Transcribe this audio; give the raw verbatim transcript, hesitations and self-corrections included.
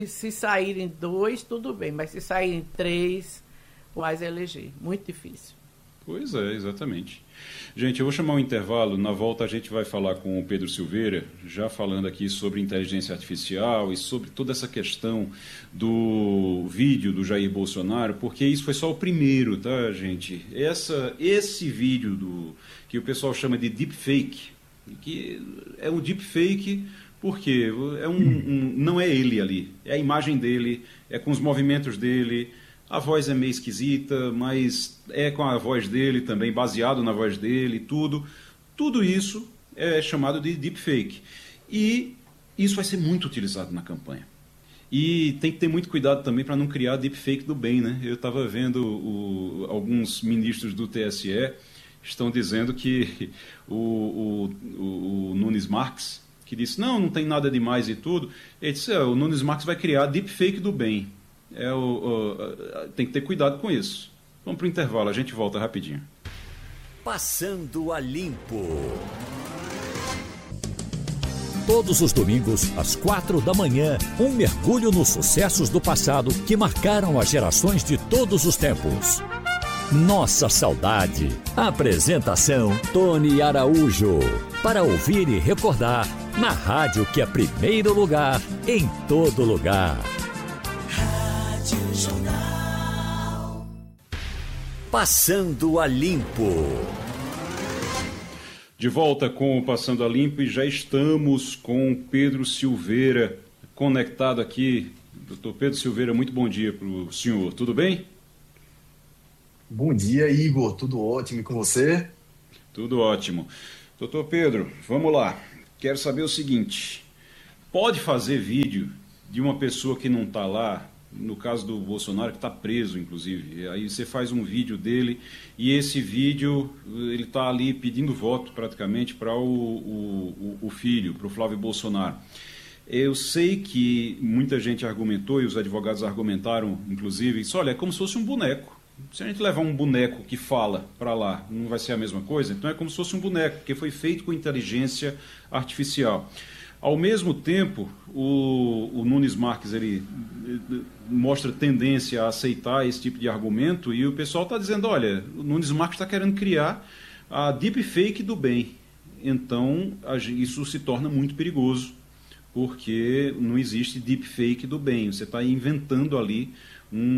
Se saírem dois, tudo bem, mas se saírem três, quase eleger. Muito difícil. Pois é, exatamente. Gente, eu vou chamar um intervalo. Na volta a gente vai falar com o Pedro Silveira, já falando aqui sobre inteligência artificial e sobre toda essa questão do vídeo do Jair Bolsonaro, porque isso foi só o primeiro, tá, gente? Essa, esse vídeo do, que o pessoal chama de deepfake, que é um deepfake porque é um, um, não é ele ali, é a imagem dele, é com os movimentos dele. A voz é meio esquisita, mas é com a voz dele também, baseado na voz dele, tudo. Tudo isso é chamado de deepfake. E isso vai ser muito utilizado na campanha. E tem que ter muito cuidado também para não criar deepfake do bem, né? Eu estava vendo o, alguns ministros do T S E estão dizendo que o, o, o, o Nunes Marques, que disse, não, não tem nada demais e tudo, ele disse, o Nunes Marques vai criar deepfake do bem. É o, o, tem que ter cuidado com isso. Vamos para o intervalo, a gente volta rapidinho. Passando a Limpo. Todos os domingos, às quatro da manhã, um mergulho nos sucessos do passado que marcaram as gerações de todos os tempos. Nossa Saudade. Apresentação, Tony Araújo. Para ouvir e recordar, na rádio que é primeiro lugar, em todo lugar. Rádio Jornal. Passando a Limpo. De volta com o Passando a Limpo e já estamos com Pedro Silveira conectado aqui. doutor Pedro Silveira, muito bom dia para o senhor. Tudo bem? Bom dia, Igor. Tudo ótimo. E com você? Tudo ótimo. doutor Pedro, vamos lá. Quero saber o seguinte. Pode fazer vídeo de uma pessoa que não está lá, no caso do Bolsonaro, que está preso, inclusive. Aí você faz um vídeo dele e esse vídeo, ele está ali pedindo voto, praticamente, para o, o, o filho, para o Flávio Bolsonaro. Eu sei que muita gente argumentou, e os advogados argumentaram, inclusive, isso, olha, é como se fosse um boneco. Se a gente levar um boneco que fala para lá, não vai ser a mesma coisa? Então é como se fosse um boneco, porque foi feito com inteligência artificial. Ao mesmo tempo, o, o Nunes Marques ele, ele mostra tendência a aceitar esse tipo de argumento e o pessoal está dizendo, olha, o Nunes Marques está querendo criar a deepfake do bem. Então, isso se torna muito perigoso, porque não existe deepfake do bem. Você está inventando ali um